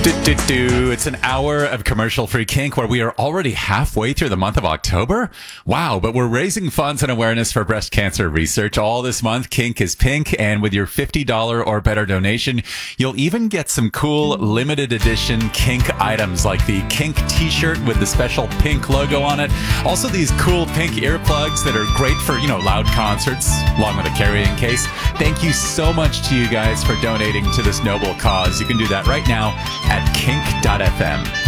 It's an hour of commercial-free kink where we are already halfway through the month of October. Wow, but we're raising funds and awareness for breast cancer research all this month. Kink is pink, and with your $50 or better donation, you'll even get some cool limited edition kink items like the kink t-shirt with the special pink logo on it. Also these cool pink earplugs that are great for, loud concerts, along with a carrying case. Thank you so much to you guys for donating to this noble cause. You can do that right now at kink.fm.